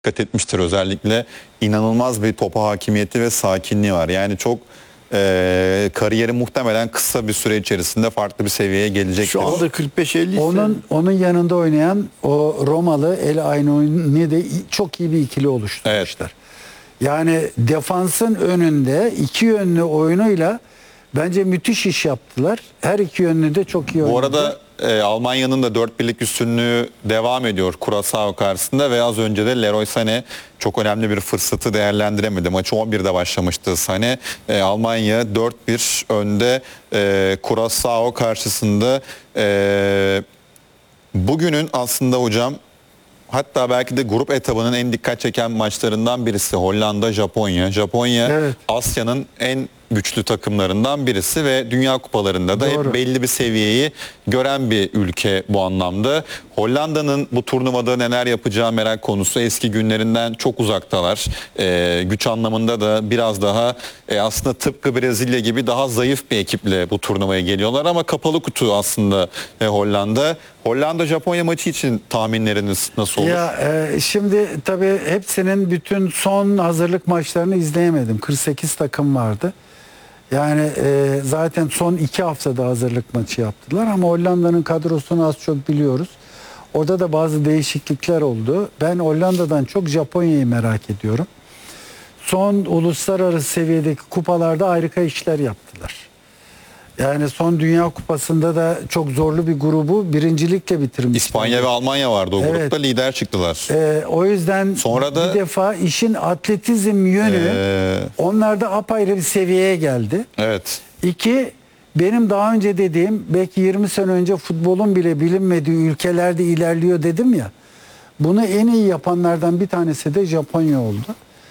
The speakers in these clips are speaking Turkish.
dikkat etmiştir özellikle. İnanılmaz bir topa hakimiyeti ve sakinliği var. Yani çok kariyeri muhtemelen kısa bir süre içerisinde farklı bir seviyeye gelecektir. Şu anda 45-50 onun yanında oynayan o Romalı El Aynoni de çok iyi bir ikili oluşturmuşlar. Evet. Yani defansın önünde iki yönlü oyunuyla bence müthiş iş yaptılar. Her iki yönlü de çok iyi oynadı. Bu arada Almanya'nın da 4-1'lik üstünlüğü devam ediyor Curaçao karşısında ve az önce de Leroy Sané çok önemli bir fırsatı değerlendiremedi. Maçı 11'de başlamıştı Sané. Almanya 4-1 önde Curaçao karşısında. Bugünün aslında hocam, hatta belki de grup etabının en dikkat çeken maçlarından birisi Hollanda-Japonya. Japonya Evet. Asya'nın en güçlü takımlarından birisi ve Dünya Kupalarında da Doğru. hep belli bir seviyeyi gören bir ülke bu anlamda. Hollanda'nın bu turnuvada neler yapacağı merak konusu. Eski günlerinden çok uzaktalar. Güç anlamında da biraz daha aslında tıpkı Brezilya gibi daha zayıf bir ekiple bu turnuvaya geliyorlar ama kapalı kutu aslında Hollanda. Hollanda-Japonya maçı için tahminleriniz nasıl olur? Ya şimdi tabii hepsinin bütün son hazırlık maçlarını izleyemedim. 48 takım vardı. Yani zaten son 2 haftada hazırlık maçı yaptılar ama Hollanda'nın kadrosunu az çok biliyoruz. Orada da bazı değişiklikler oldu. Ben Hollanda'dan çok Japonya'yı merak ediyorum. Son uluslararası seviyedeki kupalarda harika işler yaptılar. Yani son Dünya Kupası'nda da çok zorlu bir grubu birincilikle bitirmişler. İspanya ve Almanya vardı o Evet. grupta, lider çıktılar. O yüzden Sonra da bir defa işin atletizm yönü onlarda apayrı bir seviyeye geldi. Evet. İki, benim daha önce dediğim, belki 20 sene önce futbolun bile bilinmediği ülkelerde ilerliyor dedim ya. Bunu en iyi yapanlardan bir tanesi de Japonya oldu.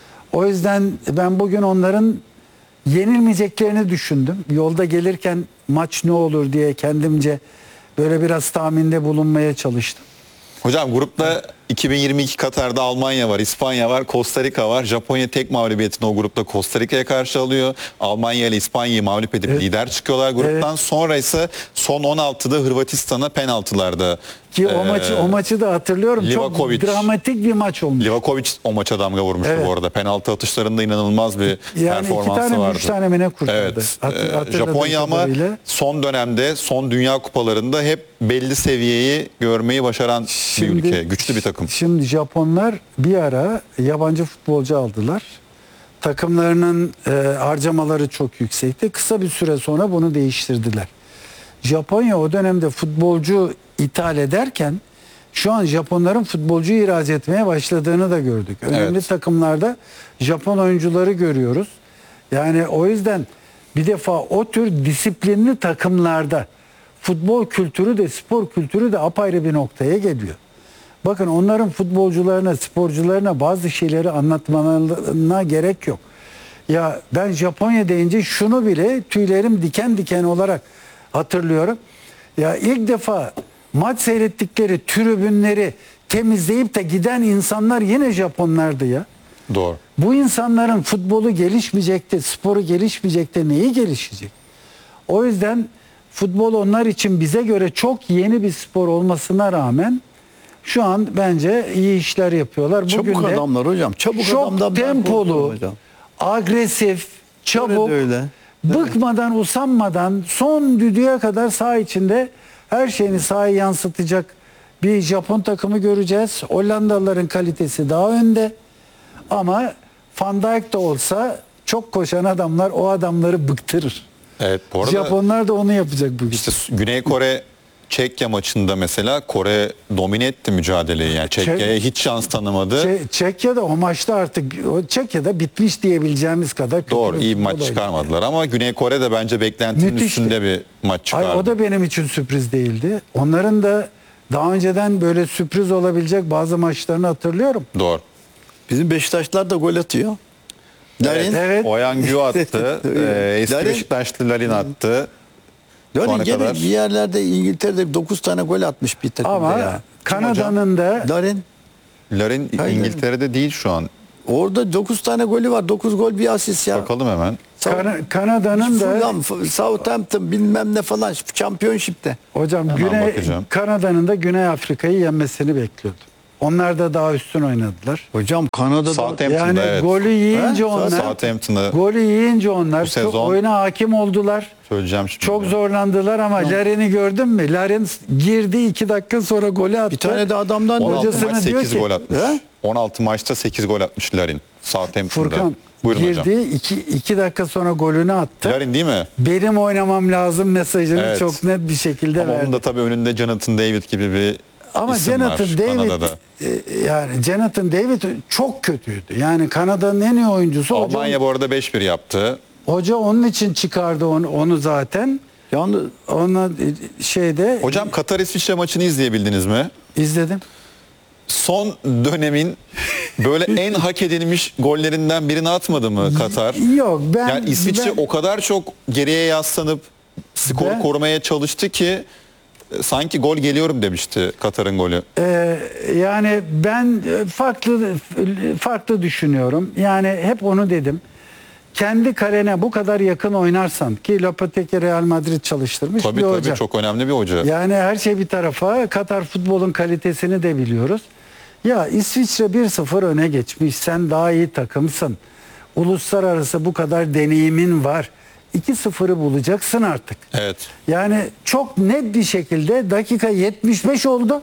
O yüzden ben bugün onların yenilmeyeceklerini düşündüm. Yolda gelirken maç ne olur diye kendimce böyle biraz tahminde bulunmaya çalıştım. Hocam grupta 2022 Katar'da Almanya var, İspanya var, Costa Rica var. Japonya tek mağlubiyetini o grupta Costa Rica'ya karşı alıyor. Almanya ile İspanya'yı mağlup edip lider çıkıyorlar gruptan. Evet. Sonra ise son 16'da Hırvatistan'a penaltılarda. Ki o maçı da hatırlıyorum. Livakovic. Çok dramatik bir maç olmuş. Livakovic o maça damga vurmuştu Evet. bu arada. Penaltı atışlarında inanılmaz bir Yani 2 performansı tane mi vardı. 3 tane mi ne kurtardı? Evet. Hatırladığım Japonya ama kadarıyla. son dönemde, son Dünya Kupalarında hep belli seviyeyi görmeyi başaran bir ülke. Güçlü bir takım. Şimdi Japonlar bir ara yabancı futbolcu aldılar. Takımlarının harcamaları çok yüksekti. Kısa bir süre sonra bunu değiştirdiler. Japonya o dönemde futbolcu ithal ederken şu an Japonların futbolcu ihraç etmeye başladığını da gördük. Önemli Evet. takımlarda Japon oyuncuları görüyoruz. Yani o yüzden bir defa o tür disiplinli takımlarda futbol kültürü de spor kültürü de apayrı bir noktaya geliyor. Bakın onların futbolcularına, sporcularına bazı şeyleri anlatmalarına gerek yok. Ya ben Japonya deyince şunu bile tüylerim diken diken olarak hatırlıyorum. Ya ilk defa maç seyrettikleri tribünleri temizleyip de giden insanlar yine Japonlardı ya. Doğru. Bu insanların futbolu gelişmeyecekti, sporu gelişmeyecekti, neyi gelişecek? O yüzden futbol onlar için bize göre çok yeni bir spor olmasına rağmen şu an bence iyi işler yapıyorlar. Bugün çabuk de adamlar hocam. Çabuk çok adamdan ben korkuyorum tempolu, hocam. agresif, çabuk, Öyle. bıkmadan, usanmadan son düdüğe kadar saha içinde her şeyini sahaya yansıtacak bir Japon takımı göreceğiz. Hollandalıların kalitesi daha önde ama Van Dijk de olsa çok koşan adamlar o adamları bıktırır. Evet, bu arada Japonlar da onu yapacak bugün. İşte Güney Kore Çekya maçında mesela Kore domine etti mücadeleyi. Yani Çekya'ya hiç şans tanımadı. Çekya'da o maçta artık Çekya'da bitmiş diyebileceğimiz kadar kötü Doğru, iyi bir maç futbol çıkarmadılar ama Güney Kore de bence beklentinin Müthişti. üstünde bir maç çıkardı. Ay, o da benim için sürpriz değildi. Onların da daha önceden böyle sürpriz olabilecek bazı maçlarını hatırlıyorum. Doğru. Bizim Beşiktaşlar da gol atıyor. Larin, Evet. Oyan Gyu attı. Eski Larin- Beşiktaşlı Larin attı. Şu ana Larin gene kadar. bir yerlerde İngiltere'de 9 tane gol atmış bir takımda Ama ya. Kanada'nın da Larin Larin Hayır. İngiltere'de değil şu an. orada 9 tane golü var. 9 gol bir asist ya. Bakalım hemen. Kanada'nın da Fulham, Southampton bilmem ne falan Championship'te. hocam Hemen bakacağım. Kanada'nın da Güney Afrika'yı yenmesini bekliyordum. Onlar da daha üstün oynadılar. Hocam Kanada'da Southampton'da, Yani evet. golü yiyince He? onlar Southampton'da golü yiyince onlar bu çok sezon- oyuna hakim oldular. söyleyeceğim şimdi. Çok zorlandılar ama Laren'i gördün mü? Laren girdi 2 dakika sonra golü attı. bir tane de adamdan 16 hocasına maç diyor 8 ki- gol atmış. He? 16 maçta 8 gol atmış Larin. Southampton'da. Furkan Buyurun girdi hocam. 2 dakika sonra golünü attı. Larin değil mi? Benim oynamam lazım mesajını Evet. çok net bir şekilde Ama onun verdi. da tabii önünde Jonathan David gibi bir Ama isim Jonathan var David Kanada'da. yani Jonathan David çok kötüydü. Yani Kanada'nın en iyi oyuncusu. Almanya bu arada 5-1 yaptı. Hoca onun için çıkardı onu zaten. yalnız Ona şeyde Hocam Katar İsviçre maçını izleyebildiniz mi? izledim. Son dönemin böyle en hak edilmiş gollerinden birini atmadı mı Katar? Yok ben Yani İsviçre ben- o kadar çok geriye yaslanıp skor Ben- korumaya çalıştı ki sanki gol geliyorum demişti Katar'ın golü. Yani ben farklı düşünüyorum. Yani hep onu dedim. Kendi kalene bu kadar yakın oynarsan ki Lopetegui Real Madrid çalıştırmış Tabii bir tabii hoca. çok önemli bir hoca. Yani her şey bir tarafa Katar futbolun kalitesini de biliyoruz. Ya İsviçre 1-0 öne geçmiş. Sen daha iyi takımsın. Uluslararası bu kadar deneyimin var. 2-0'ı bulacaksın artık. Evet. Yani çok net bir şekilde dakika 75 oldu.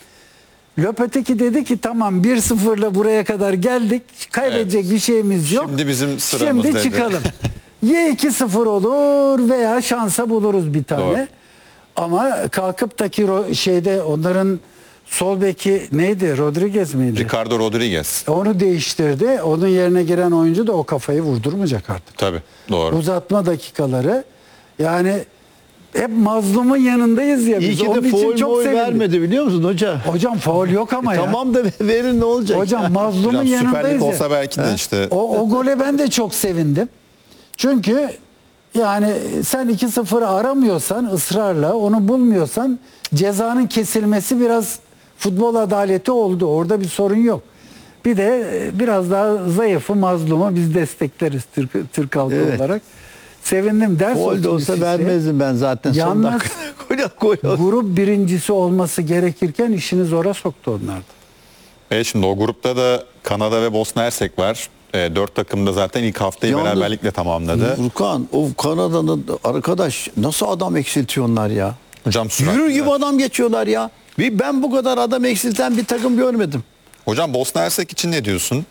Lopetegui dedi ki tamam 1-0'la buraya kadar geldik. Kaybedecek bir şeyimiz yok. Şimdi bizim sıramız Şimdi dedi. çıkalım. Ya 2-0 olur veya şansa buluruz bir tane. Doğru. Ama kalkıp da ki şeyde onların sol beki neydi? Rodriguez miydi? Ricardo Rodriguez. Onu değiştirdi. Onun yerine giren oyuncu da o kafayı vurdurmayacak artık. Tabii doğru. Uzatma dakikaları. Yani hep mazlumun yanındayız ya biz. iyi ki Onun de için foul çok boy sevindim. vermedi biliyor musun hoca? Hocam faul yok ama ya. Tamam da verin ne olacak? Hocam mazlumun Hocam Süper yanındayız Lig ya. olsa belki de işte. O gole ben de çok sevindim. Çünkü yani sen 2-0'ı aramıyorsan ısrarla onu bulmuyorsan cezanın kesilmesi biraz futbol adaleti oldu. Orada bir sorun yok. Bir de biraz daha zayıfı mazlumu biz destekleriz Türk halkı Evet. olarak. Sevindim. Ders Gol de olsun olsa size. vermezdim ben zaten son Yalnız dakikada. Gol olsa. grup birincisi olması gerekirken işini zora soktu onlar da. Evet şimdi o grupta da Kanada ve Bosna Hersek var. 4 takım da zaten ilk haftayı Yalnız- beraberlikle tamamladı. Furkan o Kanada'nın arkadaş nasıl adam eksiltiyorlar ya? Hocam Yürür gibi adam geçiyorlar ya. Ben bu kadar adam eksilten bir takım görmedim. Hocam Bosna Hersek için ne diyorsun?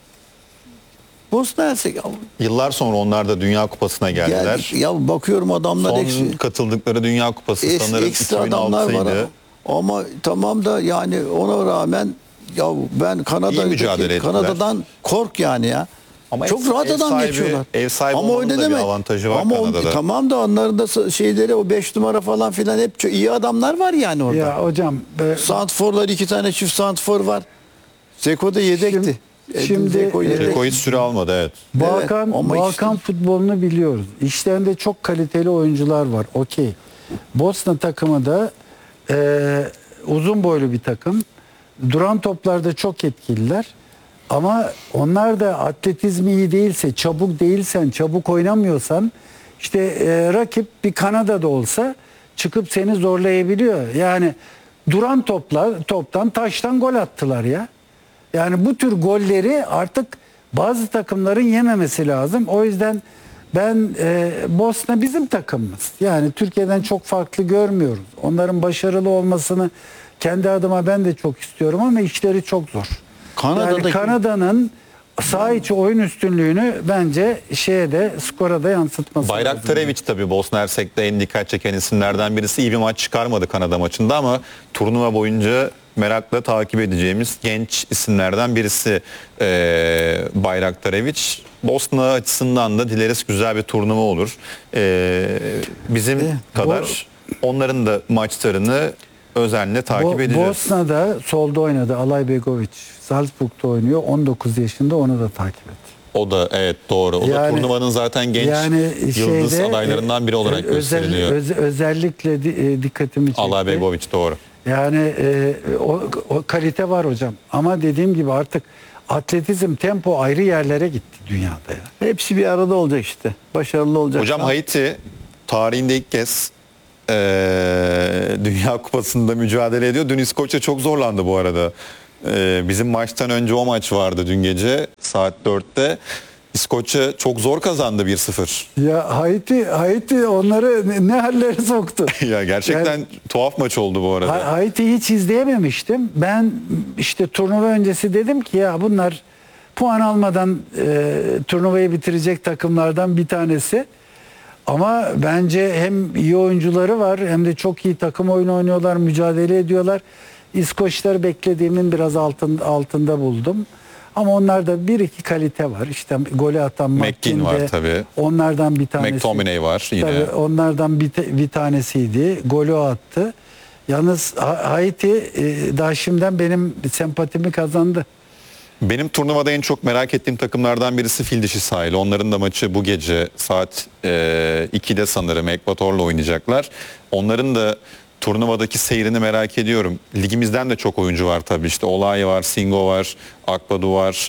Bosna Hersek Yıllar sonra onlar da Dünya Kupası'na geldiler. ya bakıyorum adamlar Son katıldıkları Dünya Kupası sanırım ekstra adamlar var 2006'ydı. ama tamam da yani ona rağmen ya ben İyi mücadele ettiler. Kanada'dan kork yani ya. Ama Çok ev- rahat ev adam sahibi- geçiyorlar. ev sahibi ama olmanın öyle da bir deme. avantajı var ama Kanada'da. tamam da onların da şeyleri o 5 numara falan filan hep çok iyi adamlar var yani orada. Ya hocam Santforlar 2 tane çift santfor var. Zeko da yedekti. Şimdi- Zeko yedek. Ceko hiç süre almadı evet. Balkan ama Balkan işte- futbolunu biliyoruz. İşlerinde çok kaliteli oyuncular var. Okey. Bosna takımı da uzun boylu bir takım. Duran toplarda çok etkililer. Ama onlar da atletizmi iyi değilse, çabuk değilsen, çabuk oynamıyorsan işte rakip bir Kanada'da olsa çıkıp seni zorlayabiliyor. Yani duran toptan taştan gol attılar ya. Yani bu tür golleri artık bazı takımların yememesi lazım. O yüzden ben Bosna bizim takımımız. Yani Türkiye'den çok farklı görmüyoruz. Onların başarılı olmasını kendi adıma ben de çok istiyorum ama işleri çok zor. Yani Kanada'nın saha içi oyun üstünlüğünü bence skora da yansıtması lazım. Bayraktarevic tabii Bosna Hersek'te en dikkat çeken isimlerden birisi. İyi bir maç çıkarmadı Kanada maçında ama turnuva boyunca merakla takip edeceğimiz genç isimlerden birisi Bayraktarevic. Bosna açısından da dileriz güzel bir turnuva olur. Bizim kadar onların da maçlarını özenle takip edeceğiz. Bosna'da solda oynadı Alay Begovic. Salzburg'da oynuyor. 19 yaşında onu da takip et. O da evet doğru. O da turnuvanın zaten genç yıldız adaylarından biri olarak gösteriliyor. Özellikle dikkatimi çekti. Alay Begovic doğru. Yani o kalite var hocam. Ama dediğim gibi artık atletizm, tempo ayrı yerlere gitti dünyada. Ya. Hepsi bir arada olacak işte. Başarılı olacak. Hocam Haiti tarihinde ilk kez Dünya Kupası'nda mücadele ediyor. Dün İskoçya çok zorlandı bu arada. Bizim maçtan önce o maç vardı dün gece saat 4'te. İskoçya çok zor kazandı 1-0. Ya Haiti onları ne hallere soktu. Ya gerçekten Yani- tuhaf maç oldu bu arada. Haiti'yi hiç izleyememiştim. Ben işte turnuva öncesi dedim ki ya bunlar puan almadan turnuvayı bitirecek takımlardan bir tanesi. Ama bence hem iyi oyuncuları var hem de çok iyi takım oyunu oynuyorlar, mücadele ediyorlar. İskoçları beklediğimin biraz altında buldum. Ama onlarda bir iki kalite var. İşte golü atan McKean var McKean de tabii. onlardan bir tanesi. McTominay var yine. Tabii onlardan bir tanesiydi. Golü o attı. Yalnız Haiti daha şimdiden benim sempatimi kazandı. Benim turnuvada en çok merak ettiğim takımlardan birisi Fil Dişi Sahili. Onların da maçı bu gece saat 2'de sanırım Ekvator'la oynayacaklar. Onların da turnuvadaki seyrini merak ediyorum. Ligimizden de çok oyuncu var tabii. İşte Olay var, Singo var, Akbadu var.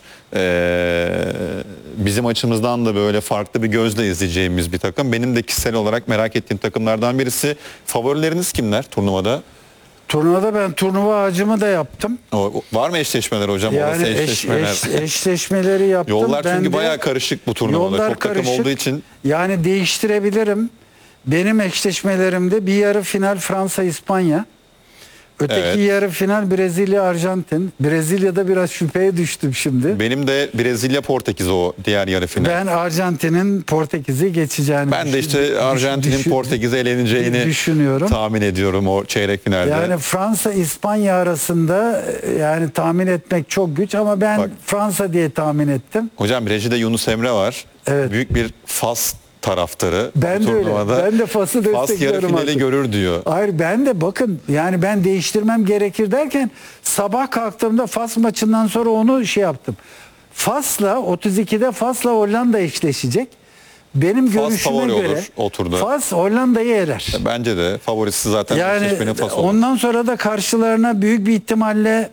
Bizim açımızdan da böyle farklı bir gözle izleyeceğimiz bir takım. Benim de kişisel olarak merak ettiğim takımlardan birisi. Favorileriniz kimler turnuvada? Turnuvada ben turnuva ağacımı da yaptım. Var mı eşleşmeler hocam? Yani Orası eşleşmeler. eşleşmeleri yaptım. Yollar Ben çünkü de- bayağı karışık bu turnuvada. Yollar Çok takım karışık. olduğu için. Yani değiştirebilirim. Benim eşleşmelerimde bir yarı final Fransa-İspanya. Öteki Evet. yarı final Brezilya-Arjantin. Brezilya'da biraz şüpheye düştüm şimdi. Benim de Brezilya Portekiz o diğer yarı final. Ben Arjantin'in Portekiz'i geçeceğini Ben de işte Arjantin'in Portekiz'e eleneceğini düşünüyorum. tahmin ediyorum o çeyrek finalde. Yani Fransa-İspanya arasında yani tahmin etmek çok güç ama ben Bak. Fransa diye tahmin ettim. Hocam rejide Yunus Emre var. Evet. Büyük bir Fas taraftarı. Ben bu de öyle. turnuvada. Ben de Fas'ı Fas yarı destekliyorum finali artık. görür diyor. Hayır ben de bakın yani ben değiştirmem gerekir derken sabah kalktığımda Fas maçından sonra onu şey yaptım. Fas'la 32'de Fas'la Hollanda eşleşecek. Benim Fas görüşüme favori göre olur o turda. Fas Hollanda'yı eler. Bence de favorisi zaten Yani eşleşmenin Fas olur. ondan sonra da karşılarına büyük bir ihtimalle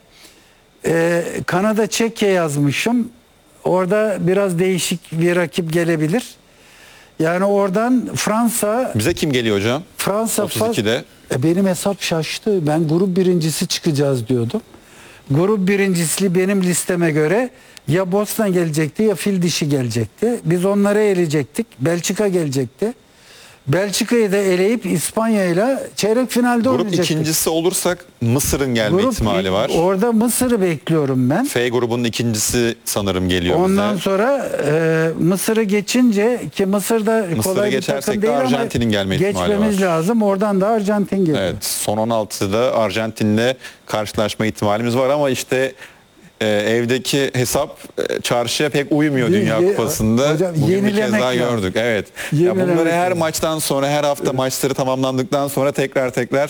Kanada Çekya yazmışım. Orada biraz değişik bir rakip gelebilir. Yani oradan Fransa Bize kim geliyor hocam? Fas. 32'de. Benim hesap şaştı. Ben grup birincisi çıkacağız diyordum. Grup birincisi benim listeme göre ya Bosna gelecekti ya Fil Dişi gelecekti. Biz onları eleyecektik. Belçika gelecekti. Belçika'yı da eleyip İspanya'yla çeyrek finalde Grup oynayacaktık. ikincisi olursak Mısır'ın gelme ihtimali var. Orada Mısır'ı bekliyorum ben. F grubunun ikincisi sanırım geliyor Ondan bize. sonra Mısır'ı geçince ki Mısır'da kolay bir geçersek takım de değil ama Arjantin'in gelme ihtimali geçmemiz var. lazım. Oradan da Arjantin geliyor. Evet, son 16'da Arjantin'le karşılaşma ihtimalimiz var ama işte evdeki hesap çarşıya pek uymuyor Dünya Kupası'nda. Hocam, Bugün bir kez yenilemek daha lazım. gördük. Evet. Ya Yenilemek bunları her lazım. maçtan sonra, her hafta maçları tamamlandıktan sonra tekrar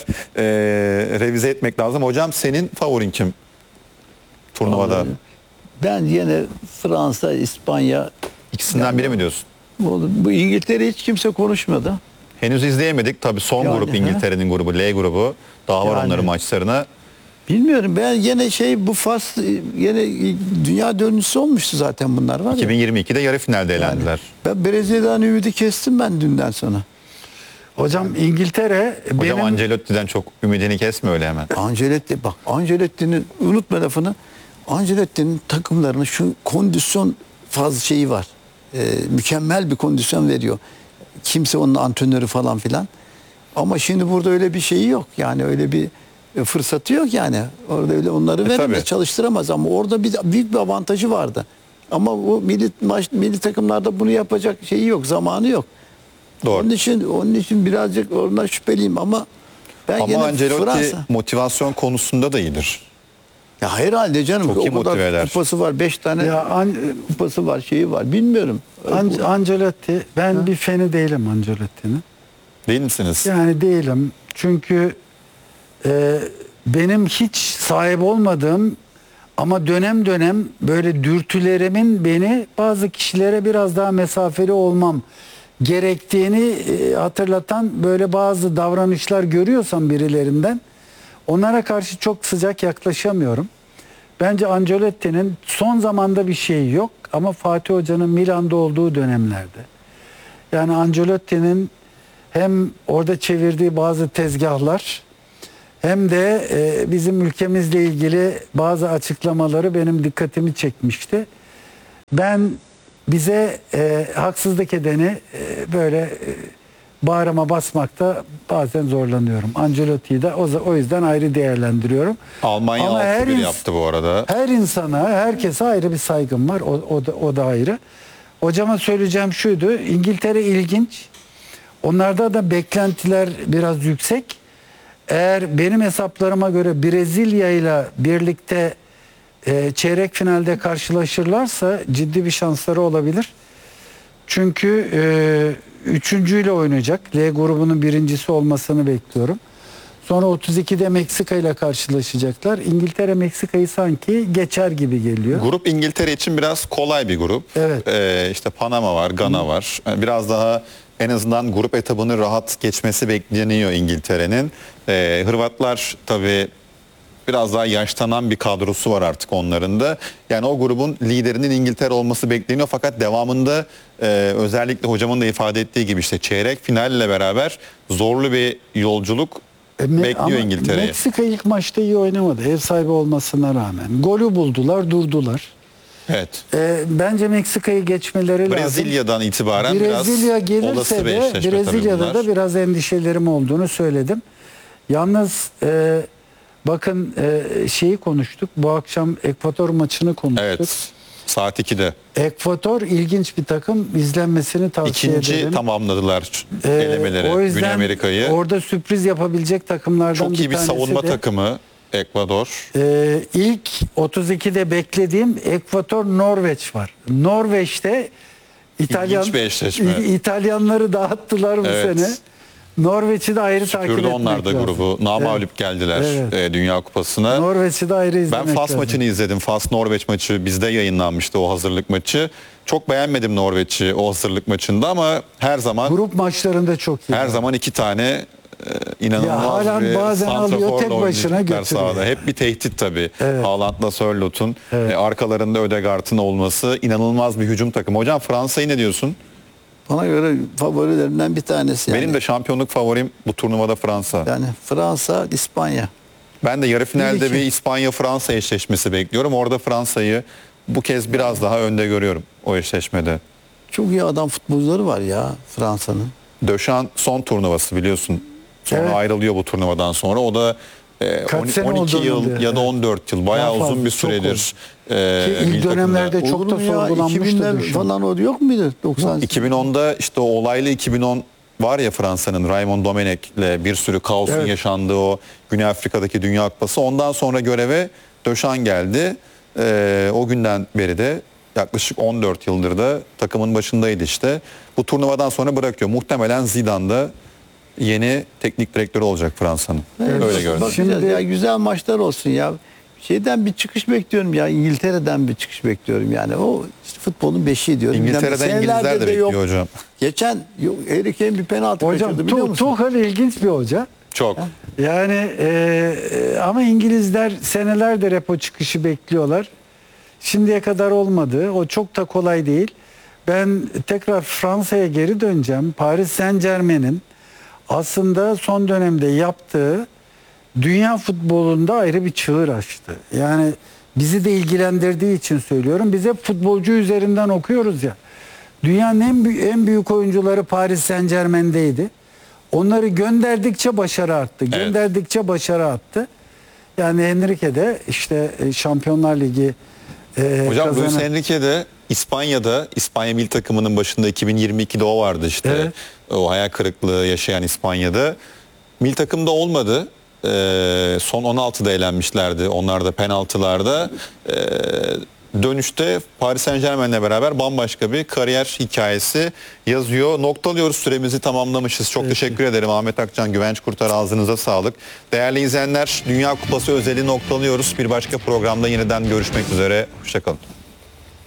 revize etmek lazım. Hocam senin favorin kim? Turnuvada. Vallahi ben yine Fransa, İspanya, İkisinden biri mi diyorsun? bu İngiltere hiç kimse konuşmadı. Henüz izleyemedik. Tabii son Yani, grup İngiltere'nin grubu, L grubu. Daha var Yani. onların maçlarına. Bilmiyorum ben yine bu Fas yine dünya dördüncüsü olmuştu zaten bunlar var ya. 2022'de yarı finalde elendiler. Ben Brezilya'dan ümidi kestim ben dünden sonra. Hocam İngiltere Hocam benim Ancelotti'den çok ümidini kesme öyle hemen. Ancelotti'nin unutma lafını. Ancelotti'nin takımlarının şu kondisyon fazla şeyi var. Mükemmel bir kondisyon veriyor. Kimse onun antrenörü falan filan. Ama şimdi burada öyle bir şeyi yok. Yani öyle bir fırsatı yok yani. Orada öyle onları veremez, tabii. çalıştıramaz ama orada büyük bir avantajı vardı. Ama bu milli takımlarda bunu yapacak şeyi yok, zamanı yok. Doğru. Onun için birazcık ondan şüpheliyim ama ben Ama gene Ancelotti Fransa. motivasyon konusunda da iyidir. Ya herhalde canım. Çok iyi o kadar motive eder. kupası var. 5 tane kupası var, şeyi var. Bilmiyorum. Ancelotti ben bir feni değilim Ancelotti'nin. Değil misiniz? Yani değilim. Çünkü benim hiç sahip olmadığım ama dönem dönem böyle dürtülerimin beni bazı kişilere biraz daha mesafeli olmam gerektiğini hatırlatan böyle bazı davranışlar görüyorsam birilerinden onlara karşı çok sıcak yaklaşamıyorum. Bence Ancelotti'nin son zamanda bir şeyi yok ama Fatih Hoca'nın Milan'da olduğu dönemlerde. Yani Ancelotti'nin hem orada çevirdiği bazı tezgahlar hem de bizim ülkemizle ilgili bazı açıklamaları benim dikkatimi çekmişti. Ben bize haksızlık edeni böyle bağrıma basmakta bazen zorlanıyorum. Ancelotti'yi de o yüzden ayrı değerlendiriyorum. Almanya Ama 6-1 yaptı bu arada. Her insana, herkese ayrı bir saygım var. O da ayrı. Hocama söyleyeceğim şuydu. İngiltere ilginç. Onlarda da beklentiler biraz yüksek. Eğer benim hesaplarıma göre Brezilya ile birlikte çeyrek finalde karşılaşırlarsa ciddi bir şansları olabilir. Çünkü üçüncüyle oynayacak. L grubunun birincisi olmasını bekliyorum. Sonra 32'de Meksika ile karşılaşacaklar. İngiltere Meksika'yı sanki geçer gibi geliyor. Grup İngiltere için biraz kolay bir grup. Evet. İşte Panama var, Gana var. Yani biraz daha en azından grup etabını rahat geçmesi bekleniyor İngiltere'nin. Hırvatlar tabii biraz daha yaşlanan bir kadrosu var artık onların da. Yani o grubun liderinin İngiltere olması bekleniyor. Fakat devamında özellikle hocamın da ifade ettiği gibi işte çeyrek finalle beraber zorlu bir yolculuk bekliyor Ama İngiltere'yi. Meksika ilk maçta iyi oynamadı. Ev sahibi olmasına rağmen. Golü buldular, durdular. Evet. Bence Meksika'yı geçmeleri lazım. Brezilya'dan itibaren Brezilya biraz gelirse olası bir de eşleşme tabii Brezilya'da bunlar. da biraz endişelerim olduğunu söyledim. Yalnız bakın şeyi konuştuk. Bu akşam Ekvador maçını konuştuk. Evet. Saat 2'de. Ekvador ilginç bir takım. İzlenmesini tavsiye İkinci ederim. tamamladılar elemeleri O yüzden Güney Amerika'yı. orada sürpriz yapabilecek takımlardan Çok iyi bir tanesi savunma de, takımı Ekvador. İlk 32'de beklediğim Ekvador Norveç var. Norveç'te İlginç bir eşleşme. İtalyanları dağıttılar bu Evet. sene. Norveç'i de ayrı takip Süpürdü etmek onlar da lazım. grubu. Namağlup geldiler Evet. Dünya Kupası'na. Norveç'i de ayrı izlemek Ben Fas lazım. maçını izledim. Fas-Norveç maçı bizde yayınlanmıştı, o hazırlık maçı. Çok beğenmedim Norveç'i o hazırlık maçında ama her zaman Grup maçlarında çok iyi. her zaman iki tane inanılmaz Ya Haaland bir bazen alıyor, santraforla tek başına oynayacaklar götürüyor. sahada. Hep bir tehdit tabii. Evet. Haaland'la Sörlot'un arkalarında Ödegaard'ın olması inanılmaz bir hücum takımı. Hocam Fransa'yı ne diyorsun? Bana göre favorilerimden bir tanesi. Yani. Benim de şampiyonluk favorim bu turnuvada Fransa. Yani Fransa, İspanya. Ben de yarı finalde 1-2. bir İspanya-Fransa eşleşmesi bekliyorum. Orada Fransa'yı bu kez biraz daha önde görüyorum o eşleşmede. Çok iyi adam futbolcuları var ya Fransa'nın. Döşan son turnuvası biliyorsun. Sonra Evet. ayrılıyor bu turnuvadan sonra. O da Kaç sene 12 oldu yıl onun ya da diye. 14 yıl bayağı Daha fazla, uzun bir çok süredir. Ki ilk milli takımda. dönemlerde çok Olur da mu ya? sorgulanmıştı 2000'ler Döşan. falan o yok muydu? 90 2010'da işte o olaylı 2010 var ya, Fransa'nın Raymond Domenech'le bir sürü kaosun Evet. yaşandığı o Güney Afrika'daki Dünya Kupası. Ondan sonra göreve Döşan geldi. O günden beri de yaklaşık 14 yıldır da takımın başındaydı işte. Bu turnuvadan sonra bırakıyor. Muhtemelen Zidane da yeni teknik direktörü olacak Fransa'nın. Öyle gördüm. Bakacağız Şimdi- ya, güzel maçlar olsun ya. Şeyden bir çıkış bekliyorum ya, İngiltere'den bir çıkış bekliyorum yani. O işte futbolun beşiği diyorum. İngiltere'den Senelerde İngilizler de bekliyor yok. hocam. Geçen Harry Kane bir penaltı Hocam kaçırdı biliyor musun? Tuchel ilginç bir hoca. Çok. Yani ama İngilizler senelerdir hep o çıkışı bekliyorlar. Şimdiye kadar olmadı. O çok da kolay değil. Ben tekrar Fransa'ya geri döneceğim. Paris Saint-Germain'in aslında son dönemde yaptığı dünya futbolunda ayrı bir çığır açtı. Yani bizi de ilgilendirdiği için söylüyorum. Biz hep futbolcu üzerinden okuyoruz ya. Dünyanın en büyük oyuncuları Paris Saint-Germain'deydi. Onları gönderdikçe başarı arttı. Gönderdikçe başarı arttı. Yani Enrique de işte Şampiyonlar Ligi Hocam kazanan. Luis Enrique de İspanya'da, İspanya milli takımının başında 2022'de o vardı işte. Evet. O hayal kırıklığı yaşayan İspanya'da. Milli takımda olmadı. Son 16'da elenmişlerdi. Onlar da penaltılarda. Dönüşte Paris Saint-Germain'le beraber bambaşka bir kariyer hikayesi yazıyor. Noktalıyoruz, süremizi tamamlamışız. Çok teşekkür ederim Ahmet Akcan, Güvenç Kurtar, ağzınıza sağlık. Değerli izleyenler, Dünya Kupası özeli noktalıyoruz. Bir başka programda yeniden görüşmek üzere. Hoşçakalın.